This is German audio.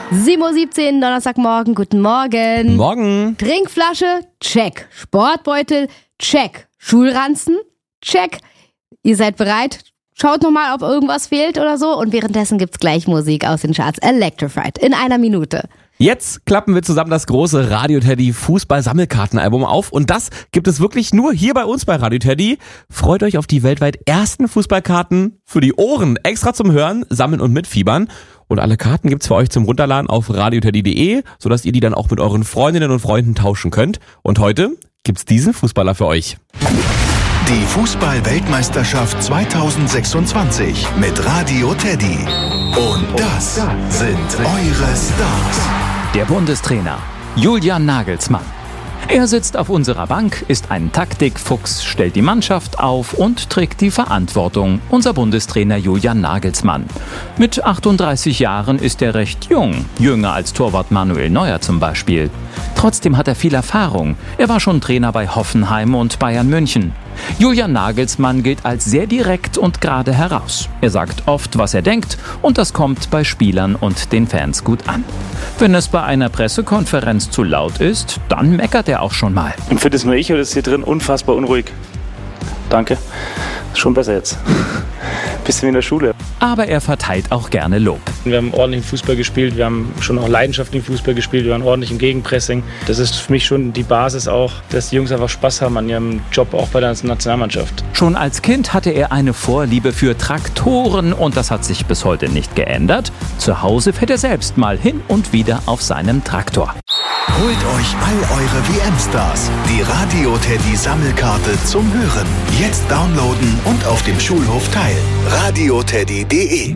7:17 Uhr, Donnerstagmorgen, guten Morgen. Morgen. Trinkflasche, check. Sportbeutel, check. Schulranzen, check. Ihr seid bereit? Schaut nochmal, ob irgendwas fehlt oder so. Und währenddessen gibt's gleich Musik aus den Charts. Electrified in einer Minute. Jetzt klappen wir zusammen das große Radio Teddy Fußball-Sammelkartenalbum auf und das gibt es wirklich nur hier bei uns bei Radio Teddy. Freut euch auf die weltweit ersten Fußballkarten für die Ohren, extra zum Hören, Sammeln und Mitfiebern. Und alle Karten gibt's für euch zum Runterladen auf radioteddy.de, sodass ihr die dann auch mit euren Freundinnen und Freunden tauschen könnt. Und heute gibt's diesen Fußballer für euch. Die Fußball-Weltmeisterschaft 2026 mit Radio Teddy. Und das sind eure Stars. Der Bundestrainer Julian Nagelsmann. Er sitzt auf unserer Bank, ist ein Taktikfuchs, stellt die Mannschaft auf und trägt die Verantwortung. Unser Bundestrainer Julian Nagelsmann. Mit 38 Jahren ist er recht jung, jünger als Torwart Manuel Neuer zum Beispiel. Trotzdem hat er viel Erfahrung. Er war schon Trainer bei Hoffenheim und Bayern München. Julian Nagelsmann gilt als sehr direkt und gerade heraus. Er sagt oft, was er denkt, und das kommt bei Spielern und den Fans gut an. Wenn es bei einer Pressekonferenz zu laut ist, dann meckert er auch schon mal. Und für das nur ich oder ist hier drin unfassbar unruhig? Danke. Schon besser jetzt. Bisschen wie in der Schule. Aber er verteilt auch gerne Lob. Wir haben ordentlichen Fußball gespielt, wir haben schon auch leidenschaftlichen Fußball gespielt, wir waren ordentlich im Gegenpressing. Das ist für mich schon die Basis auch, dass die Jungs einfach Spaß haben an ihrem Job, auch bei der Nationalmannschaft. Schon als Kind hatte er eine Vorliebe für Traktoren und das hat sich bis heute nicht geändert. Zu Hause fährt er selbst mal hin und wieder auf seinem Traktor. Holt euch all eure WM-Stars. Die Radio Teddy Sammelkarte zum Hören. Jetzt downloaden und auf dem Schulhof teilen. radioteddy.de